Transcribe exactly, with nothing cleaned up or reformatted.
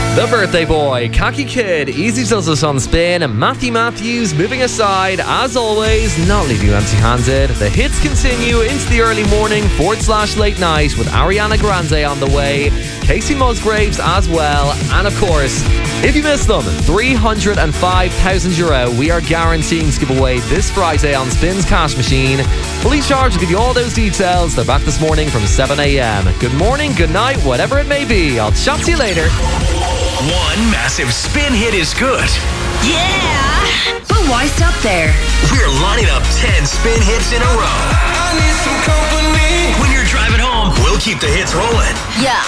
The Birthday Boy, Khaki Kid, Easy does us on Spin, and Matthew Matthews moving aside, as always, not leaving you empty-handed. The hits continue into the early morning forward slash late night with Ariana Grande on the way, Casey Musgraves as well, and of course, if you missed them, three hundred five thousand euro we are guaranteeing to give away this Friday on Spin's Cash Machine. Fully charged will give you all those details. They're back this morning from seven a.m. Good morning, good night, whatever it may be. I'll chat to you later. One massive Spin hit is good. Yeah! But why stop there? We're lining up ten Spin hits in a row. I need some company. When you're driving home, we'll keep the hits rolling. Yeah.